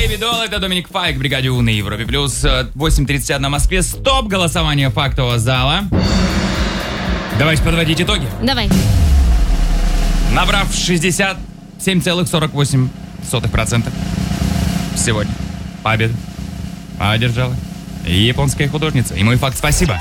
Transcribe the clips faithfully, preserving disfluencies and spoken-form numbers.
Baby Doll, это Доминик Файк в бригаде У на Европе Плюс. восемь тридцать один на Москве. Стоп голосование фактового зала. Давайте подводить итоги. Давай. Набрав шестьдесят семь целых сорок восемь сотых процента сегодня победу одержала японская художница. И мой факт спасибо.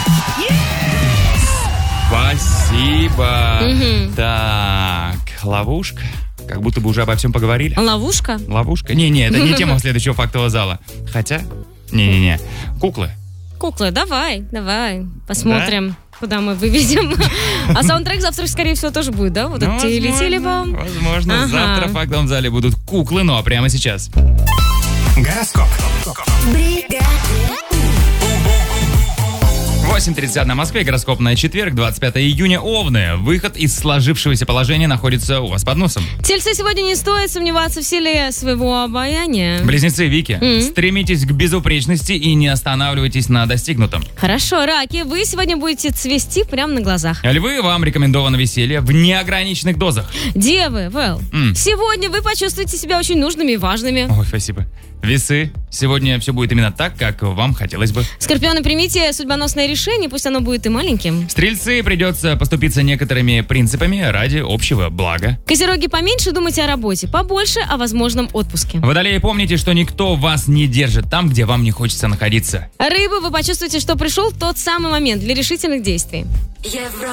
Спасибо. Мгм. Так, ловушка. Как будто бы уже обо всем поговорили. Ловушка? Ловушка? Не-не, это не тема следующего фактового зала. Хотя, не-не-не. Куклы. Куклы, давай, давай. Посмотрим, куда мы выведем. А саундтрек завтра, скорее всего, тоже будет, да? Вот Ну, это теле-теле возможно, вам. возможно. Ага. Завтра в фактовом зале будут куклы, ну а прямо сейчас. Гороскоп. восемь тридцать один на Москве, гороскоп на четверг, двадцать пятое июня, Овны. Выход из сложившегося положения находится у вас под носом. Тельцы, сегодня не стоит сомневаться в силе своего обаяния. Близнецы, Вики, Мгм. стремитесь к безупречности и не останавливайтесь на достигнутом. Хорошо, раки, вы сегодня будете цвести прямо на глазах. Львы, вам рекомендовано веселье в неограниченных дозах. Девы, Вэл, М. сегодня вы почувствуете себя очень нужными и важными. Ой, спасибо. Весы, сегодня все будет именно так, как вам хотелось бы. Скорпионы, примите судьбоносное решение, пусть оно будет и маленьким. Стрельцы, придется поступиться некоторыми принципами ради общего блага. Козероги, поменьше думайте о работе, побольше о возможном отпуске. Водолеи, помните, что никто вас не держит там, где вам не хочется находиться. Рыбы, вы почувствуете, что пришел тот самый момент для решительных действий. Евро